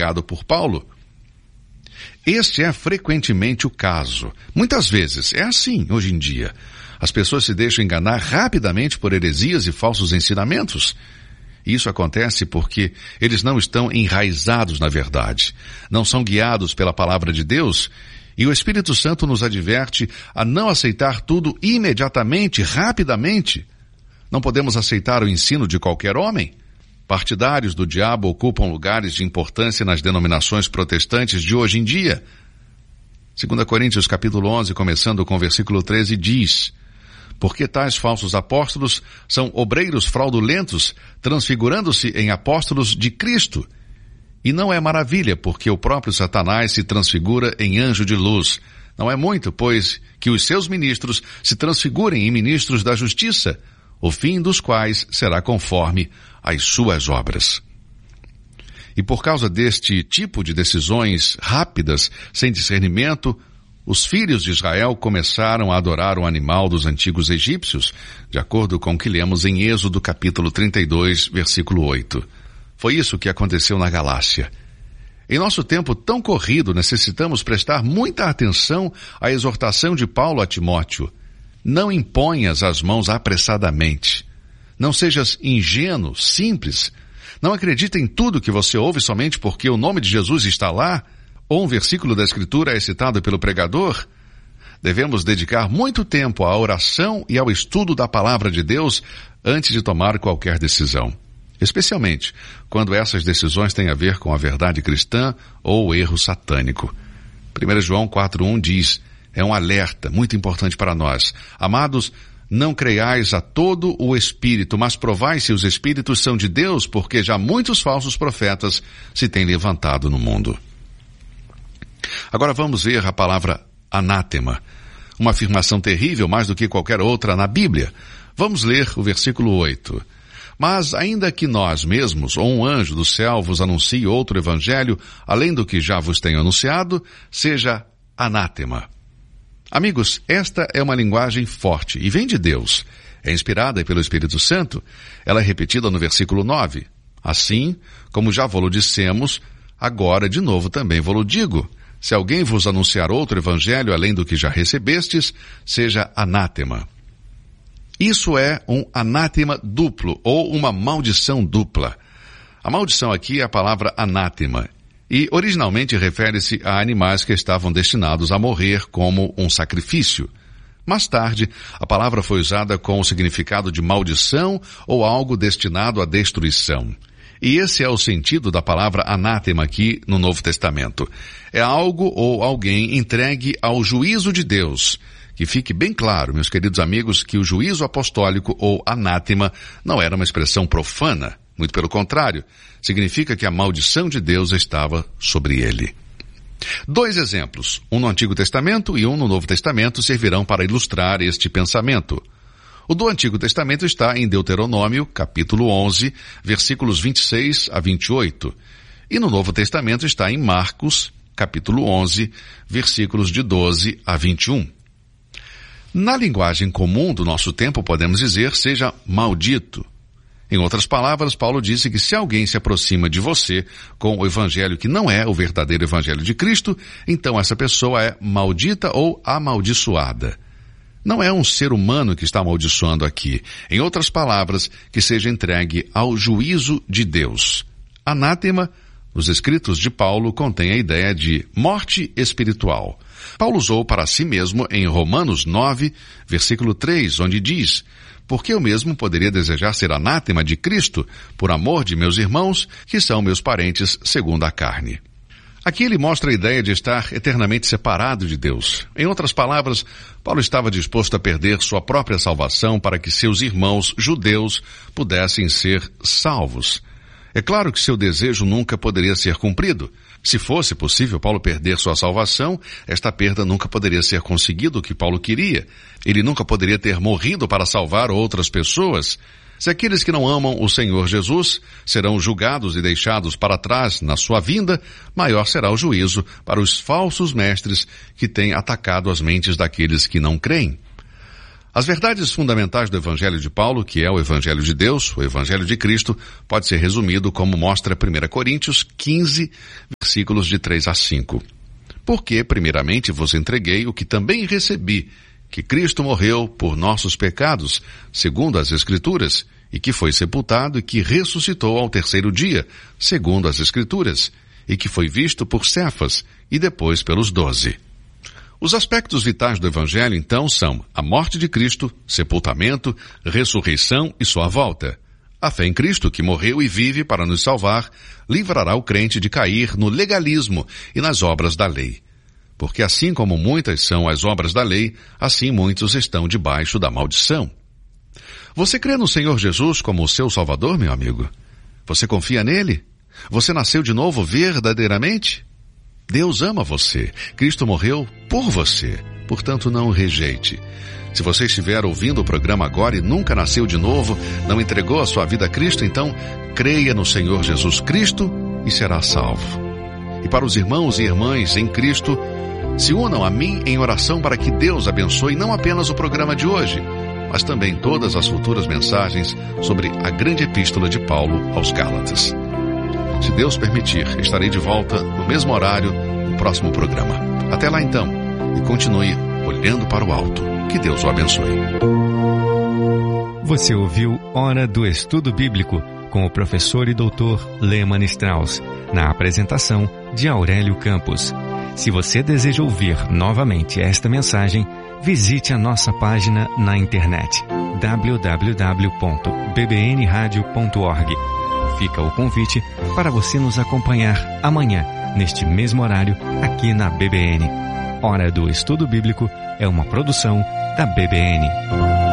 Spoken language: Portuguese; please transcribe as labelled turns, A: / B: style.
A: pregado por Paulo. Este é frequentemente o caso. Muitas vezes é assim hoje em dia. As pessoas se deixam enganar rapidamente por heresias e falsos ensinamentos. Isso acontece porque eles não estão enraizados na verdade, não são guiados pela palavra de Deus, e o Espírito Santo nos adverte a não aceitar tudo imediatamente, rapidamente. Não podemos aceitar o ensino de qualquer homem. Partidários do diabo ocupam lugares de importância nas denominações protestantes de hoje em dia. 2 Coríntios capítulo 11, começando com o versículo 13, diz: porque tais falsos apóstolos são obreiros fraudulentos, transfigurando-se em apóstolos de Cristo. E não é maravilha, porque o próprio Satanás se transfigura em anjo de luz. Não é muito, pois, que os seus ministros se transfigurem em ministros da justiça, o fim dos quais será conforme as suas obras. E por causa deste tipo de decisões rápidas, sem discernimento, os filhos de Israel começaram a adorar o animal dos antigos egípcios, de acordo com o que lemos em Êxodo capítulo 32, versículo 8. Foi isso que aconteceu na Galácia. Em nosso tempo tão corrido, necessitamos prestar muita atenção à exortação de Paulo a Timóteo. Não imponhas as mãos apressadamente. Não sejas ingênuo, simples. Não acredite em tudo que você ouve somente porque o nome de Jesus está lá, ou um versículo da Escritura é citado pelo pregador. Devemos dedicar muito tempo à oração e ao estudo da palavra de Deus antes de tomar qualquer decisão. Especialmente quando essas decisões têm a ver com a verdade cristã ou o erro satânico. 1 João 4:1 diz, é um alerta muito importante para nós. Amados, não creiais a todo o Espírito, mas provai se os Espíritos são de Deus, porque já muitos falsos profetas se têm levantado no mundo. Agora vamos ver a palavra anátema, uma afirmação terrível mais do que qualquer outra na Bíblia. Vamos ler o versículo 8. Mas ainda que nós mesmos, ou um anjo do céu, vos anuncie outro evangelho, além do que já vos tenho anunciado, seja anátema. Amigos, esta é uma linguagem forte e vem de Deus. É inspirada pelo Espírito Santo. Ela é repetida no versículo 9. Assim, como já vos dissemos, agora de novo também vos digo. Se alguém vos anunciar outro evangelho além do que já recebestes, seja anátema. Isso é um anátema duplo, ou uma maldição dupla. A maldição aqui é a palavra anátema, e originalmente refere-se a animais que estavam destinados a morrer como um sacrifício. Mais tarde, a palavra foi usada com o significado de maldição ou algo destinado à destruição. E esse é o sentido da palavra anátema aqui no Novo Testamento. É algo ou alguém entregue ao juízo de Deus. Que fique bem claro, meus queridos amigos, que o juízo apostólico ou anátema não era uma expressão profana. Muito pelo contrário, significa que a maldição de Deus estava sobre ele. 2 exemplos, um no Antigo Testamento e um no Novo Testamento, servirão para ilustrar este pensamento. O do Antigo Testamento está em Deuteronômio, capítulo 11, versículos 26 a 28. E no Novo Testamento está em Marcos, capítulo 11, versículos de 12 a 21. Na linguagem comum do nosso tempo, podemos dizer, seja maldito. Em outras palavras, Paulo disse que se alguém se aproxima de você com o evangelho que não é o verdadeiro evangelho de Cristo, então essa pessoa é maldita ou amaldiçoada. Não é um ser humano que está amaldiçoando aqui. Em outras palavras, que seja entregue ao juízo de Deus. Anátema, nos escritos de Paulo, contém a ideia de morte espiritual. Paulo usou para si mesmo em Romanos 9, versículo 3, onde diz, porque eu mesmo poderia desejar ser anátema de Cristo, por amor de meus irmãos, que são meus parentes segundo a carne. Aqui ele mostra a ideia de estar eternamente separado de Deus. Em outras palavras, Paulo estava disposto a perder sua própria salvação para que seus irmãos judeus pudessem ser salvos. É claro que seu desejo nunca poderia ser cumprido. Se fosse possível Paulo perder sua salvação, esta perda nunca poderia ser conseguido o que Paulo queria. Ele nunca poderia ter morrido para salvar outras pessoas. Se aqueles que não amam o Senhor Jesus serão julgados e deixados para trás na sua vinda, maior será o juízo para os falsos mestres que têm atacado as mentes daqueles que não creem. As verdades fundamentais do Evangelho de Paulo, que é o Evangelho de Deus, o Evangelho de Cristo, pode ser resumido como mostra 1 Coríntios 15, versículos de 3 a 5. Porque, primeiramente, vos entreguei o que também recebi, que Cristo morreu por nossos pecados, segundo as Escrituras, e que foi sepultado e que ressuscitou ao terceiro dia, segundo as Escrituras, e que foi visto por Cefas e depois pelos 12. Os aspectos vitais do Evangelho, então, são a morte de Cristo, sepultamento, ressurreição e sua volta. A fé em Cristo, que morreu e vive para nos salvar, livrará o crente de cair no legalismo e nas obras da lei. Porque assim como muitas são as obras da lei, assim muitos estão debaixo da maldição. Você crê no Senhor Jesus como o seu Salvador, meu amigo? Você confia nele? Você nasceu de novo verdadeiramente? Deus ama você. Cristo morreu por você. Portanto, não o rejeite. Se você estiver ouvindo o programa agora e nunca nasceu de novo, não entregou a sua vida a Cristo, então creia no Senhor Jesus Cristo e será salvo. E para os irmãos e irmãs em Cristo, se unam a mim em oração para que Deus abençoe não apenas o programa de hoje, mas também todas as futuras mensagens sobre a grande epístola de Paulo aos Gálatas. Se Deus permitir, estarei de volta no mesmo horário no próximo programa. Até lá então, e continue olhando para o alto. Que Deus o abençoe.
B: Você ouviu Hora do Estudo Bíblico com o professor e doutor Lehmann Strauss, na apresentação de Aurélio Campos. Se você deseja ouvir novamente esta mensagem, visite a nossa página na internet www.bbnradio.org. Fica o convite para você nos acompanhar amanhã, neste mesmo horário, aqui na BBN. Hora do Estudo Bíblico é uma produção da BBN.